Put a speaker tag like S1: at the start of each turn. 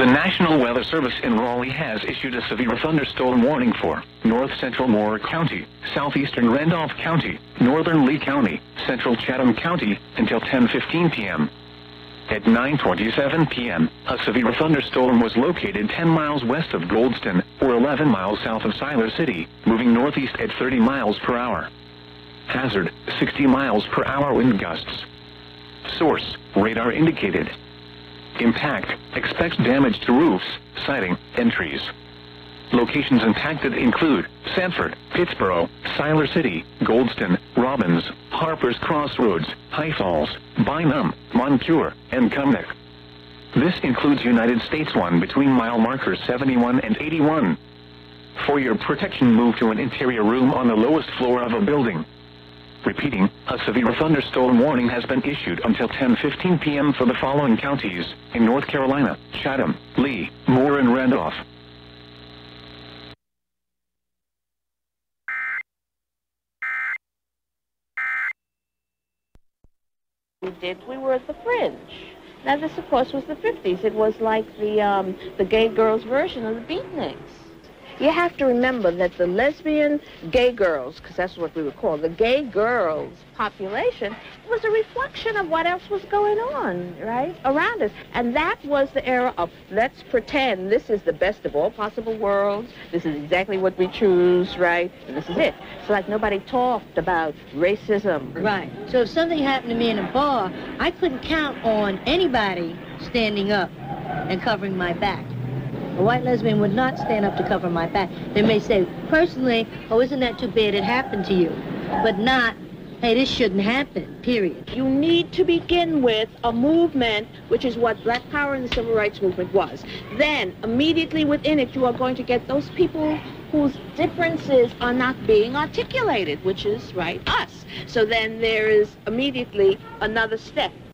S1: National Weather Service in Raleigh has issued a severe thunderstorm warning for north central Moore County, southeastern Randolph County, northern Lee County, central Chatham County until 10:15 p.m. At 9:27 p.m., a severe thunderstorm was located 10 miles west of Goldston, or 11 miles south of Siler City, moving northeast at 30 miles per hour. Hazard, 60 miles per hour wind gusts. Source, radar indicated. Impact, expects damage to roofs, siding, and trees. Locations impacted include Sanford, Pittsboro, Siler City, Goldston, Robbins, Harper's Crossroads, High Falls, Bynum, Moncure, and Cumnock. This includes United States 1 between mile markers 71 and 81. For your protection, move to an interior room on the lowest floor of a building. Repeating, a severe thunderstorm warning has been issued until 10:15 p.m. for the following counties in North Carolina: Chatham, Lee, Moore, and Randolph.
S2: We were at the Fringe. Now this, of course, was the 50s. It was like the gay girls' version of the Beatniks. You have to remember that the lesbian gay girls, because that's what we would call the gay girls population, was a reflection of what else was going on, right, around us. And that was the era of, let's pretend this is the best of all possible worlds, this is exactly what we choose, right, and this is it. So like nobody talked about racism.
S3: Right. So if something happened to me in a bar, I couldn't count on anybody standing up and covering my back. A white lesbian would not stand up to cover my back. They may say, personally, oh, isn't that too bad it happened to you? But not, hey, this shouldn't happen, period.
S2: You need to begin with a movement, which is what Black Power and the Civil Rights Movement was. Then, immediately within it, you are going to get those people whose differences are not being articulated, which is, right, us. So then there is immediately another step